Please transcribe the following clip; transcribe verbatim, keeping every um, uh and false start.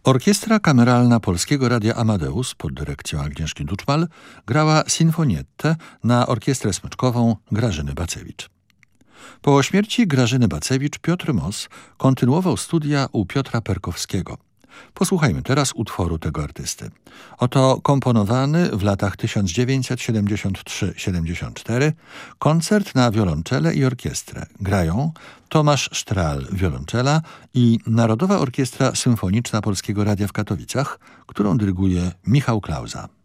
Orkiestra Kameralna Polskiego Radia Amadeus pod dyrekcją Agnieszki Duczmal grała sinfonietę na orkiestrę smyczkową Grażyny Bacewicz. Po śmierci Grażyny Bacewicz Piotr Moss kontynuował studia u Piotra Perkowskiego. Posłuchajmy teraz utworu tego artysty. Oto komponowany w latach tysiąc dziewięćset siedemdziesiąt trzy siedemdziesiąt cztery koncert na wiolonczele i orkiestrę. Grają Tomasz Sztral, wiolonczela, i Narodowa Orkiestra Symfoniczna Polskiego Radia w Katowicach, którą dyryguje Michał Klauza.